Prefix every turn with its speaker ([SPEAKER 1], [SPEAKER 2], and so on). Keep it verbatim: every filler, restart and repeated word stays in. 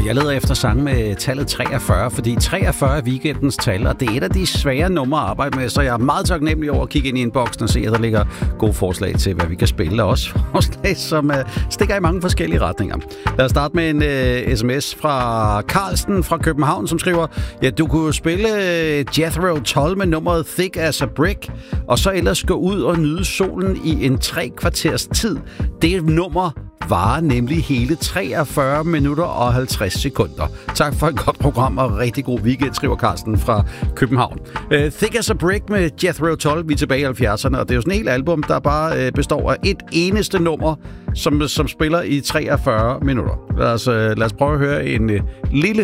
[SPEAKER 1] Jeg leder efter sange med tallet treogfyrre, fordi treogfyrre er weekendens tal, og det er et af de svære numre at arbejde med, så jeg er meget taknemmelig over at kigge ind i inboxen og se, at der ligger gode forslag til, hvad vi kan spille, og også forslag, som uh, stikker i mange forskellige retninger. Lad os starte med en uh, sms fra Carlsen fra København, som skriver, ja, du kunne jo spille uh, Jethro Tull med nummeret Thick as a Brick, og så ellers gå ud og nyde solen i en tre kvarters tid. Det nummer varer nemlig hele treogfyrre minutter og halvtreds sekunder. Tak for et godt program og rigtig god weekend, skriver Carsten fra København. Uh, Thick as a Brick med Jethro Tull, vi er tilbage i halvfjerdserne, og det er jo sådan et helt album, der bare uh, består af et eneste nummer, som, som spiller i treogfyrre minutter. Lad os, uh, lad os prøve at høre en uh, lille